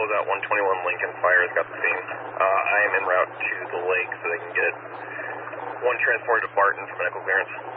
closeout 121 Lincoln. Fire has got the scene. I am en route to the lake so they can get one transported to Barton for medical clearance.